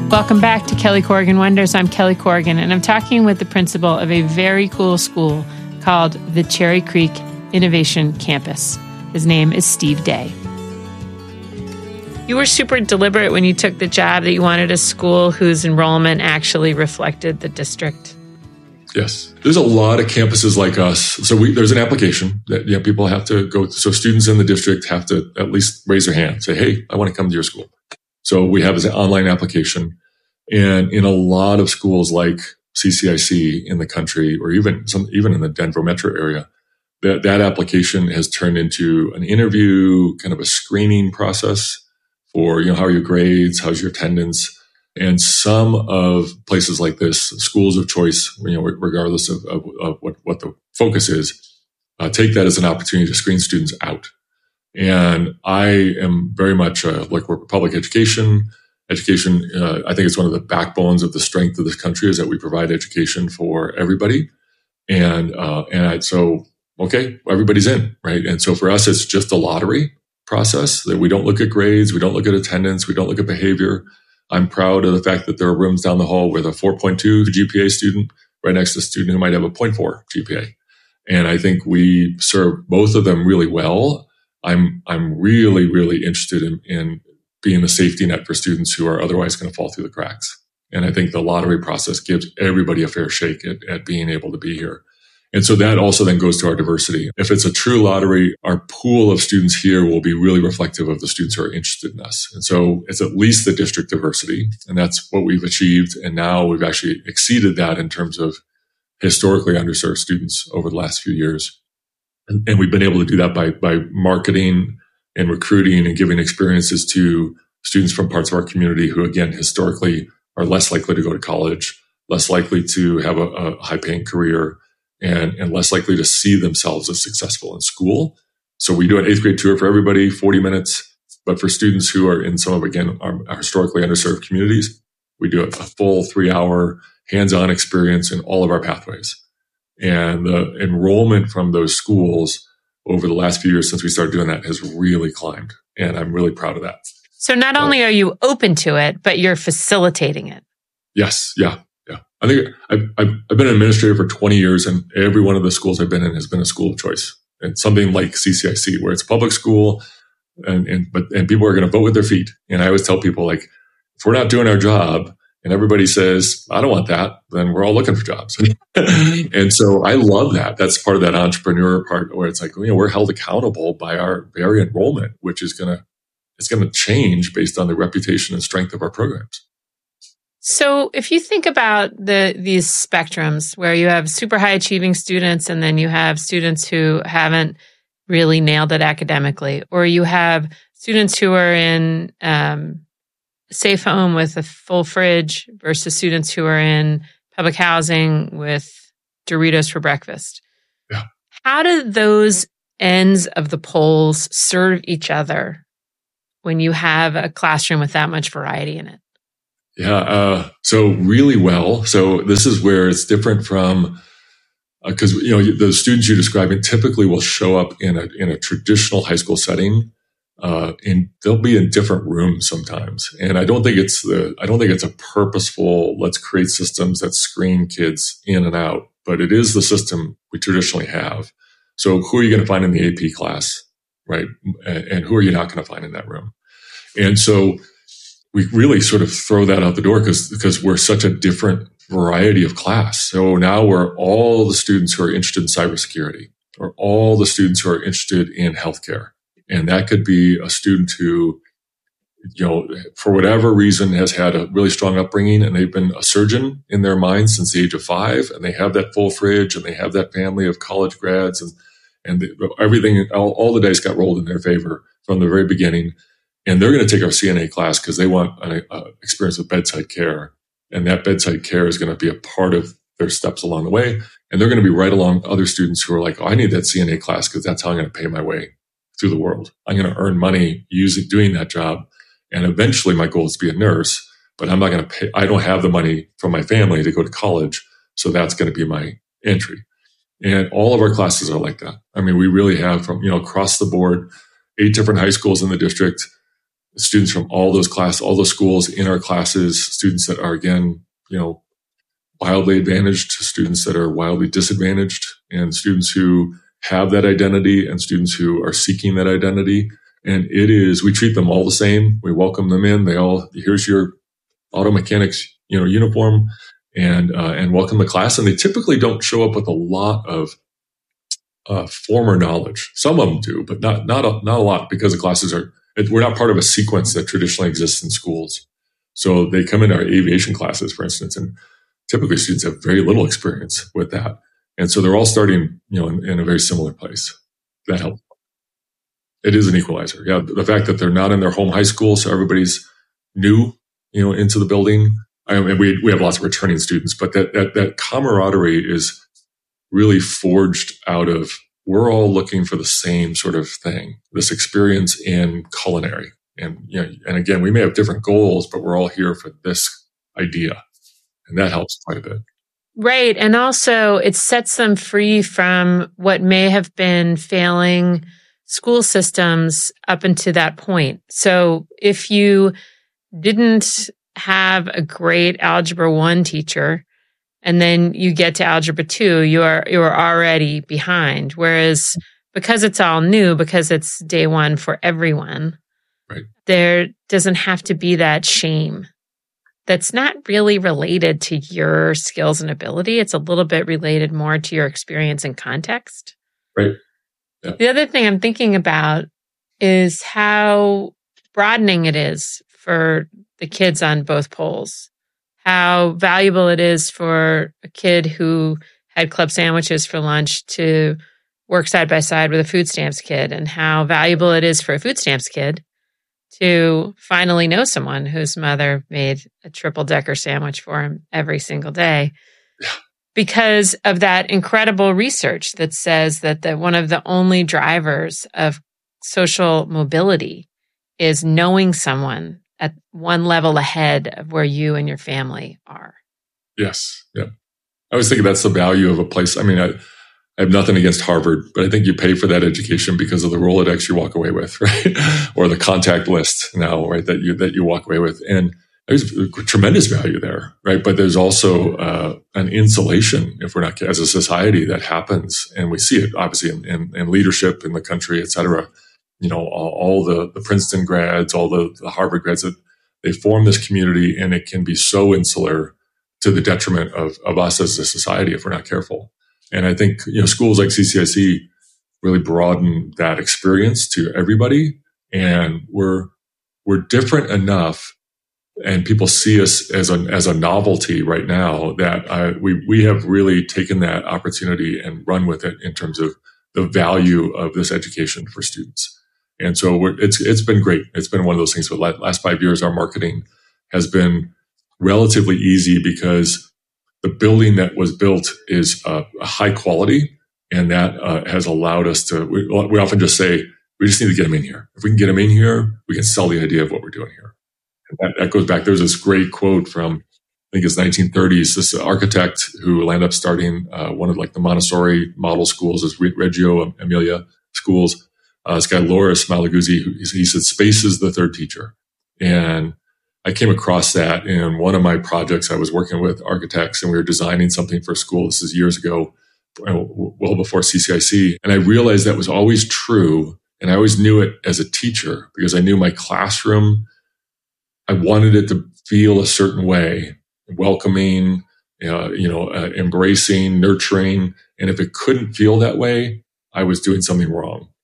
Welcome back to Kelly Corrigan Wonders. I'm Kelly Corrigan, and I'm talking with the principal of a very cool school called the Cherry Creek Innovation Campus. His name is Steve Day. You were super deliberate when you took the job that you wanted a school whose enrollment actually reflected the district. Yes. There's a lot of campuses like us. So there's an application that people have to go. So students in the district have to at least raise their hand, say, hey, I want to come to your school. So we have an online application. And in a lot of schools like CCIC in the country, or even in the Denver metro area, that application has turned into an interview, kind of a screening process for, how are your grades? How's your attendance? And some of places like this, schools of choice, regardless of what the focus is, take that as an opportunity to screen students out. And I am very much like we're public education. Education, I think it's one of the backbones of the strength of this country is that we provide education for everybody. So everybody's in, right? And so for us, it's just a lottery process that we don't look at grades, we don't look at attendance, we don't look at behavior. I'm proud of the fact that there are rooms down the hall with a 4.2 GPA student right next to a student who might have a 0.4 GPA. And I think we serve both of them really well. I'm really, really interested in being a safety net for students who are otherwise going to fall through the cracks. And I think the lottery process gives everybody a fair shake at being able to be here. And so that also then goes to our diversity. If it's a true lottery, our pool of students here will be really reflective of the students who are interested in us. And so it's at least the district diversity. And that's what we've achieved. And now we've actually exceeded that in terms of historically underserved students over the last few years. And we've been able to do that by marketing and recruiting and giving experiences to students from parts of our community who, again, historically are less likely to go to college, less likely to have a high-paying career, and less likely to see themselves as successful in school. So we do an 8th grade tour for everybody, 40 minutes. But for students who are in some of, again, our historically underserved communities, we do a full 3-hour hands-on experience in all of our pathways. And the enrollment from those schools over the last few years since we started doing that has really climbed. And I'm really proud of that. So not only are you open to it, but you're facilitating it. Yes. Yeah. I think I've been an administrator for 20 years, and every one of the schools I've been in has been a school of choice. And something like CCIC, where it's a public school, and people are going to vote with their feet. And I always tell people, like, if we're not doing our job and everybody says, I don't want that, then we're all looking for jobs. And so I love that. That's part of that entrepreneur part where it's like, we're held accountable by our very enrollment, which is it's going to change based on the reputation and strength of our programs. So if you think about these spectrums where you have super high achieving students and then you have students who haven't really nailed it academically, or you have students who are in safe home with a full fridge versus students who are in public housing with Doritos for breakfast. Yeah. How do those ends of the poles serve each other when you have a classroom with that much variety in it? Yeah. So really well. So this is where it's different from, because, the students you're describing typically will show up in a traditional high school setting, and they'll be in different rooms sometimes. And I don't think it's a purposeful, let's create systems that screen kids in and out, but it is the system we traditionally have. So who are you going to find in the AP class, right? And who are you not going to find in that room? And so we really sort of throw that out the door because we're such a different variety of class. So now we're all the students who are interested in cybersecurity, or all the students who are interested in healthcare. And that could be a student who, for whatever reason has had a really strong upbringing and they've been a surgeon in their mind since the age of 5, and they have that full fridge and they have that family of college grads and everything, all the dice got rolled in their favor from the very beginning. And they're going to take our CNA class because they want an experience with bedside care. And that bedside care is going to be a part of their steps along the way. And they're going to be right along other students who are like, I need that CNA class because that's how I'm going to pay my way through the world. I'm going to earn money doing that job. And eventually my goal is to be a nurse, but I'm not going to pay. I don't have the money from my family to go to college. So that's going to be my entry. And all of our classes are like that. I mean, we really have from, across the board, 8 different high schools in the district, students from all those schools in our classes, students that are, again, wildly advantaged, students that are wildly disadvantaged, and students who have that identity and students who are seeking that identity. And we treat them all the same. We welcome them in. Here's your auto mechanics, uniform, and welcome to class. And they typically don't show up with a lot of former knowledge. Some of them do, but not a lot, because the classes we're not part of a sequence that traditionally exists in schools. So they come into our aviation classes, for instance, and typically students have very little experience with that. And so they're all starting, in a very similar place. That helps. It is an equalizer. Yeah. The fact that they're not in their home high school, so everybody's new, into the building. And we have lots of returning students, but that camaraderie is really forged out of, we're all looking for the same sort of thing, this experience in culinary. And, and again, we may have different goals, but we're all here for this idea. And that helps quite a bit. Right. And also it sets them free from what may have been failing school systems up until that point. So if you didn't have a great Algebra 1 teacher, and then you get to Algebra 2, you're already behind. Whereas because it's all new, because it's day one for everyone, right, there doesn't have to be that shame. That's not really related to your skills and ability. It's a little bit related more to your experience and context. Right. Yeah. The other thing I'm thinking about is how broadening it is for the kids on both poles. How valuable it is for a kid who had club sandwiches for lunch to work side by side with a food stamps kid, and how valuable it is for a food stamps kid to finally know someone whose mother made a triple-decker sandwich for him every single day. Yeah. Because of that incredible research that says that one of the only drivers of social mobility is knowing someone at one level ahead of where you and your family are. Yes. Yeah. I was thinking that's the value of a place. I mean, I have nothing against Harvard, but I think you pay for that education because of the Rolodex you walk away with, right? Or the contact list now, right? That you walk away with. And there's tremendous value there, right? But there's also an insulation, if we're not, as a society, that happens. And we see it obviously in leadership in the country, et cetera. All the Princeton grads, all the Harvard grads, that they form this community, and it can be so insular to the detriment of us as a society if we're not careful. And I think, schools like CCIC really broaden that experience to everybody. And we're different enough, and people see us as a novelty right now, that we have really taken that opportunity and run with it in terms of the value of this education for students. And so it's been great. It's been one of those things. For the last 5 years, our marketing has been relatively easy because the building that was built is a high quality, and that has allowed us to. We often just say we just need to get them in here. If we can get them in here, we can sell the idea of what we're doing here. And that goes back. There's this great quote from, I think it's 1930s. This architect who ended up starting one of the Montessori model schools, as Reggio Emilia schools. This guy, Loris Malaguzzi, he said, space is the third teacher. And I came across that in one of my projects. I was working with architects, and we were designing something for a school. This is years ago, well before CCIC. And I realized that was always true. And I always knew it as a teacher because I knew my classroom, I wanted it to feel a certain way, welcoming, embracing, nurturing. And if it couldn't feel that way, I was doing something wrong.